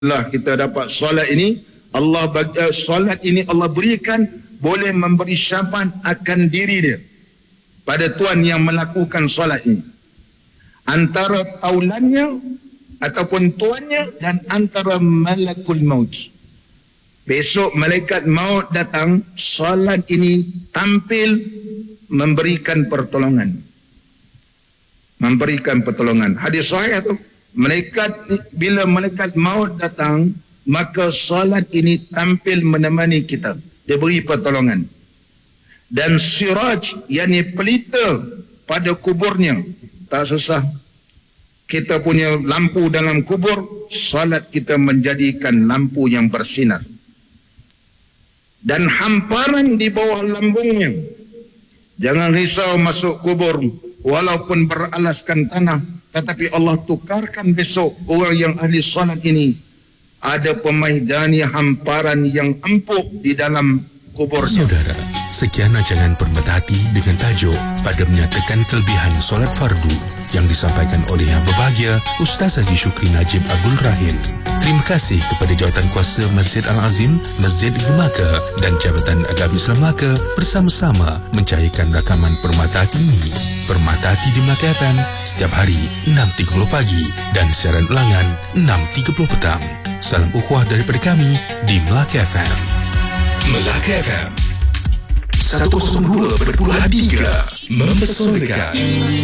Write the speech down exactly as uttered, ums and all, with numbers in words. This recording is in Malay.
Lah kita dapat solat ini, Allah bagi, uh, solat ini Allah berikan boleh memberi syafaat akan diri dia pada tuan yang melakukan solat ini, antara taulannya ataupun tuannya dan antara malakul maut. Besok malaikat maut datang, solat ini tampil memberikan pertolongan, memberikan pertolongan. Hadis sahih tu, malaikat bila malaikat maut datang, maka solat ini tampil menemani kita, dia beri pertolongan. Dan siraj, yakni pelita pada kuburnya, tak susah. Kita punya lampu dalam kubur, solat kita menjadikan lampu yang bersinar. Dan hamparan di bawah lambungnya, jangan risau masuk kubur walaupun beralaskan tanah, tetapi Allah tukarkan besok orang yang ahli solat ini ada pemaidani hamparan yang empuk di dalam kuburnya. Saudara, sekian rancangan Permata Hati dengan tajuk pada menyatakan kelebihan solat fardu yang disampaikan oleh Yang Berbahagia Ustaz Haji Shukri Najib Abdul Rahim. Terima kasih kepada Jawatan Kuasa Masjid Al-Azim, Masjid Ibu Melaka dan Jabatan Agama Islam Melaka bersama-sama mencairkan rakaman Permata Hati ini. Permata Hati di Melaka F M setiap hari enam tiga puluh pagi dan siaran ulangan enam tiga puluh petang. Salam ukhuwah daripada kami di Melaka F M. Melaka F M seratus dua perpuluhan tiga mempesonakan.